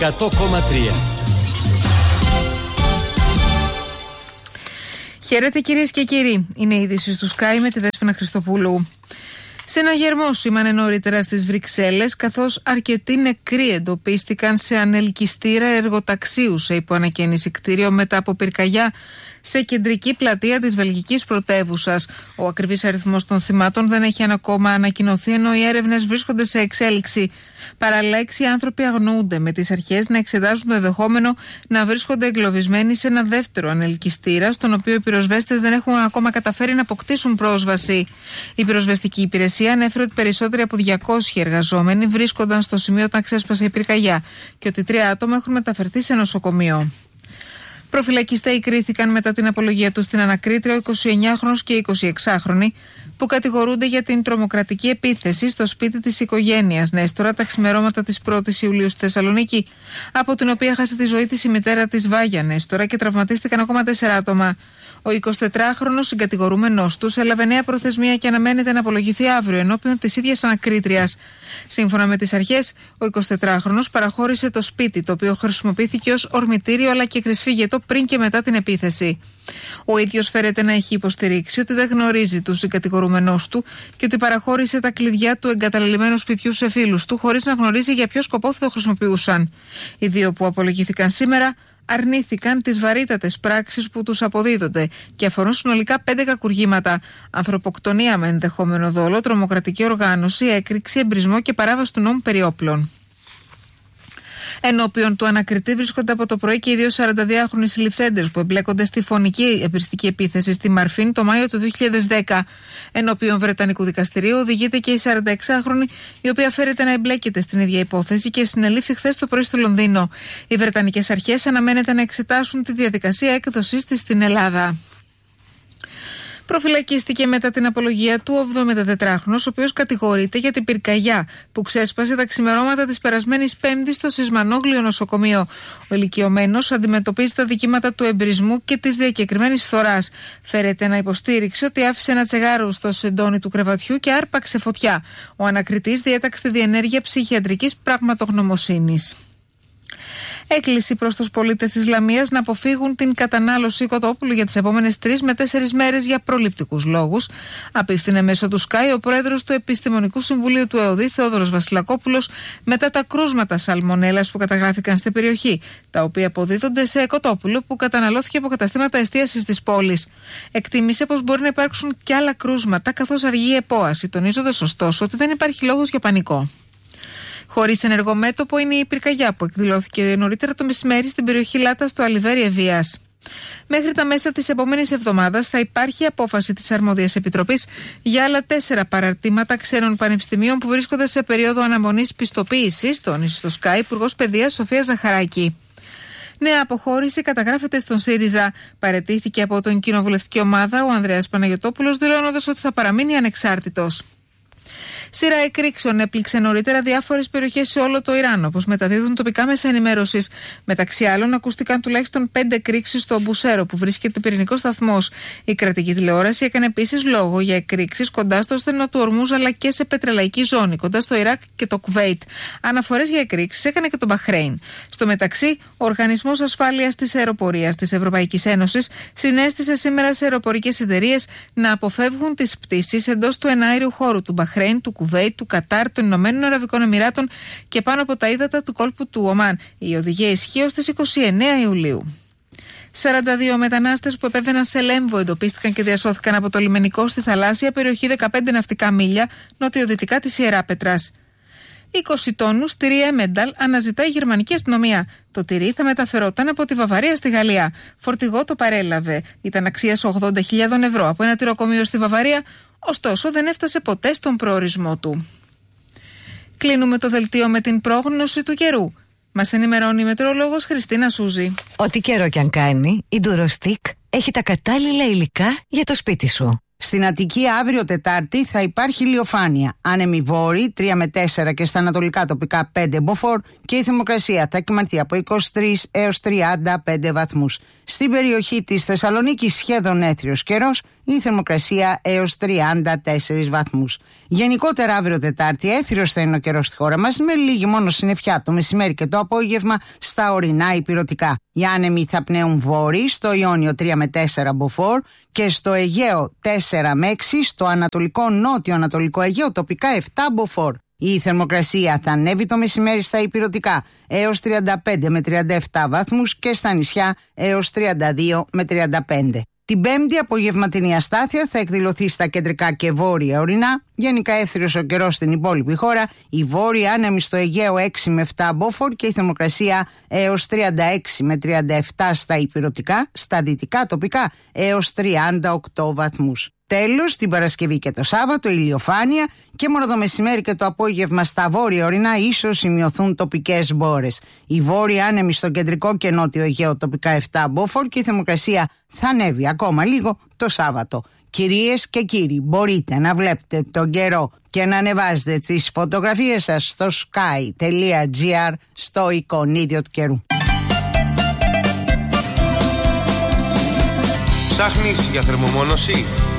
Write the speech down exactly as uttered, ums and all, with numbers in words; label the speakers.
Speaker 1: εκατό κόμμα τρία.
Speaker 2: Χαίρετε κυρίες και κύριοι. Είναι η είδηση του Sky με τη Δέσποινα Χριστοπούλου. Συναγερμό σήμανε νωρίτερα στις Βρυξέλλες, καθώς αρκετοί νεκροί εντοπίστηκαν σε ανελκυστήρα εργοταξίου σε υποανακαίνιση κτίριο μετά από πυρκαγιά σε κεντρική πλατεία της βελγικής πρωτεύουσας. Ο ακριβής αριθμός των θυμάτων δεν έχει ακόμα ανακοινωθεί, ενώ οι έρευνες βρίσκονται σε εξέλιξη. Παράλληλα, έξι άνθρωποι αγνοούνται, με τις αρχές να εξετάζουν το ενδεχόμενο να βρίσκονται εγκλωβισμένοι σε ένα δεύτερο ανελκυστήρα, στον οποίο οι πυροσβέστες δεν έχουν ακόμα καταφέρει να αποκτήσουν πρόσβαση. Η πυροσβεστική υπηρεσία ανέφερε ότι περισσότεροι από διακόσιοι εργαζόμενοι βρίσκονταν στο σημείο όταν ξέσπασε η πυρκαγιά και ότι τρία άτομα έχουν μεταφερθεί σε νοσοκομείο. Προφυλακιστέοι κρίθηκαν μετά την απολογία τους στην ανακρίτρια ο εικοσιεννιάχρονος και εικοσιεξάχρονοι που κατηγορούνται για την τρομοκρατική επίθεση στο σπίτι της οικογένειας Νέστορα τα ξημερώματα της πρώτης Ιουλίου στη Θεσσαλονίκη, από την οποία χάσε τη ζωή της η μητέρα της Βάγια Νέστορα και τραυματίστηκαν ακόμα τέσσερα άτομα. Ο εικοσιτετράχρονος συγκατηγορούμενος τους έλαβε νέα προθεσμία και αναμένεται να απολογηθεί αύριο ενώπιον της ίδιας ανακρίτριας. Σύμφωνα με τις αρχές, ο εικοσιτετράχρονος παραχώρησε το σπίτι, το οποίο χρησιμοποιήθηκε ως ορμητήριο αλλά και κρυσφύγετο πριν και μετά την επίθεση. Ο ίδιος φέρεται να έχει υποστηρίξει ότι δεν γνωρίζει τους συγκατηγορούμενους του και ότι παραχώρησε τα κλειδιά του εγκαταλελειμμένου σπιτιού σε φίλους του, χωρίς να γνωρίζει για ποιο σκοπό θα το χρησιμοποιούσαν. Οι δύο που απολογήθηκαν σήμερα αρνήθηκαν τις βαρύτατες πράξεις που τους αποδίδονται και αφορούν συνολικά πέντε κακουργήματα: ανθρωποκτονία με ενδεχόμενο δόλο, τρομοκρατική οργάνωση, έκρηξη, εμπρισμό και παράβαση του νόμου περί όπλων. Ενώπιον του ανακριτή βρίσκονται από το πρωί και οι δύο σαρανταδυάχρονοι συλληφθέντες που εμπλέκονται στη φωνική εμπριστική επίθεση στη Μαρφίν το Μάιο του δύο χιλιάδες δέκα. Ενώπιον Βρετανικού δικαστηρίου οδηγείται και η σαρανταεξάχρονη, η οποία φέρεται να εμπλέκεται στην ίδια υπόθεση και συνελήφθη χθες το πρωί στο Λονδίνο. Οι βρετανικές αρχές αναμένεται να εξετάσουν τη διαδικασία έκδοσής της στην Ελλάδα. Προφυλακίστηκε μετά την απολογία του ο εβδομηντατετράχρονος, ο οποίος κατηγορείται για την πυρκαγιά που ξέσπασε τα ξημερώματα της περασμένης Πέμπτης στο Σισμανόγλιο νοσοκομείο. Ο ηλικιωμένος αντιμετωπίζει τα δικήματα του εμπρισμού και της διακεκριμένης φθοράς. Φέρεται να υποστήριξε ότι άφησε ένα τσιγάρο στο σεντόνι του κρεβατιού και άρπαξε φωτιά. Ο ανακριτής διέταξε τη διενέργεια ψυχιατρικής πραγματογνωμοσύνης. Έκκληση προς τους πολίτες της Λαμίας να αποφύγουν την κατανάλωση κοτόπουλου για τις επόμενες τρεις με τέσσερις μέρες για προληπτικούς λόγους. Απίφθινε μέσω του Sky ο πρόεδρος του Επιστημονικού Συμβουλίου του ΕΟΔΗ, Θεόδωρος Βασιλακόπουλος, μετά τα κρούσματα σαλμονέλας που καταγράφηκαν στην περιοχή, τα οποία αποδίδονται σε κοτόπουλο που καταναλώθηκε από καταστήματα εστίασης της πόλης. Εκτίμησε πως μπορεί να υπάρξουν και άλλα κρούσματα, καθώς αργεί η επόαση, τονίζοντας ωστόσο ότι δεν υπάρχει λόγος για πανικό. Χωρίς ενεργό μέτωπο είναι η πυρκαγιά που εκδηλώθηκε νωρίτερα το μεσημέρι στην περιοχή Λάτα στο Αλιβέρι Ευβοίας. Μέχρι τα μέσα της επόμενης εβδομάδας θα υπάρχει απόφαση της Αρμόδιας Επιτροπής για άλλα τέσσερα παραρτήματα ξένων πανεπιστημίων που βρίσκονται σε περίοδο αναμονής πιστοποίησης, τόνισε στο Sky Υπουργός Παιδείας Σοφία Ζαχαράκη. Νέα αποχώρηση καταγράφεται στον ΣΥΡΙΖΑ. Παραιτήθηκε από την κοινοβουλευτική ομάδα ο Ανδρέας Παναγιωτόπουλος, δηλώνοντας ότι θα παραμείνει ανεξάρτητος. Σειρά εκρήξεων έπληξε νωρίτερα διάφορες περιοχές σε όλο το Ιράν, όπως μεταδίδουν τοπικά μέσα ενημέρωσης. Μεταξύ άλλων, ακούστηκαν τουλάχιστον πέντε εκρήξεις στο Μπουσέρο, που βρίσκεται πυρηνικός σταθμός. Η κρατική τηλεόραση έκανε επίσης λόγο για εκρήξεις κοντά στο στενό του Ορμούζ, αλλά και σε πετρελαϊκή ζώνη, κοντά στο Ιράκ και το Κουβέιτ. Αναφορές για εκρήξεις έκανε και το Μπαχρέιν. Στο μεταξύ, ο Οργανισμός Ασφάλειας της Αεροπορίας της Ευρωπαϊκής Ένωσης συνέστησε σήμερα σε αεροπορικές εταιρείες να αποφεύγουν τις πτήσεις εντός του εναέριου χώρου του Μπαχρέιν, του Κουβέιτ, του Κατάρ, των Ηνωμένων Αραβικών Εμιράτων και πάνω από τα ύδατα του κόλπου του Ομάν. Η οδηγία ισχύει ως τις είκοσι εννέα Ιουλίου. σαράντα δύο μετανάστες που επέβαιναν σε Λέμβο εντοπίστηκαν και διασώθηκαν από το λιμενικό στη θαλάσσια περιοχή δεκαπέντε ναυτικά μίλια νοτιοδυτικά της Ιεράπετρας. είκοσι τόνους τυρί Έμενταλ αναζητά η γερμανική αστυνομία. Το τυρί θα μεταφερόταν από τη Βαβαρία στη Γαλλία. Φορτηγό το παρέλαβε. Ήταν αξίας ογδόντα χιλιάδες ευρώ από ένα τυροκομείο στη Βαβαρία, ωστόσο δεν έφτασε ποτέ στον προορισμό του. Κλείνουμε το δελτίο με την πρόγνωση του καιρού. Μας ενημερώνει η μετεωρολόγος Χριστίνα Σούζη.
Speaker 3: Ό,τι καιρό κι αν κάνει, η Ντουροστικ έχει τα κατάλληλα υλικά για το σπίτι σου.
Speaker 1: Στην Αττική αύριο Τετάρτη θα υπάρχει ηλιοφάνεια. Άνεμοι βόρειοι τρία με τέσσερα και στα ανατολικά τοπικά πέντε μποφόρ και η θερμοκρασία θα κυμανθεί από είκοσι τρεις έως τριάντα πέντε βαθμούς. Στην περιοχή της Θεσσαλονίκης σχεδόν έθριος καιρός, η θερμοκρασία έως τριάντα τέσσερις βαθμούς. Γενικότερα αύριο Τετάρτη έθριος θα είναι ο καιρός στη χώρα μας, με λίγη μόνο συννεφιά το μεσημέρι και το απόγευμα στα ορεινά ηπειρωτικά. Οι άνεμοι θα πνέουν βόρειοι, στο Ιόνιο τρία με τέσσερα μποφόρ και στο Αιγαίο τέσσερα με έξι, στο ανατολικό νότιο ανατολικό Αιγαίο τοπικά επτά μποφόρ. Η θερμοκρασία θα ανέβει το μεσημέρι στα ηπειρωτικά έως τριάντα πέντε με τριάντα επτά βαθμούς και στα νησιά έως τριάντα δύο με τριάντα πέντε. Την Πέμπτη απογευματινή αστάθεια θα εκδηλωθεί στα κεντρικά και βόρεια ορεινά. Γενικά έθριος ο καιρός στην υπόλοιπη χώρα. Η βόρεια άνεμη στο Αιγαίο έξι με επτά μποφόρ και η θερμοκρασία έως τριάντα έξι με τριάντα επτά στα ηπειρωτικά, στα δυτικά τοπικά έως τριάντα οκτώ βαθμούς. Τέλος, την Παρασκευή και το Σάββατο ηλιοφάνεια και μόνο το μεσημέρι και το απόγευμα στα βόρεια ορεινά ίσως σημειωθούν τοπικές μπόρες. Η βόρεια άνεμη στο κεντρικό και νότιο Αιγαίο τοπικά επτά μποφόρ και η θερμοκρασία θα ανέβει ακόμα λίγο το Σάββατο. Κυρίες και κύριοι, μπορείτε να βλέπετε τον καιρό και να ανεβάζετε τις φωτογραφίες σας στο sky τελεία gr στο εικονίδιο του καιρού.
Speaker 3: Ψάχνεις για θερμομόνωση?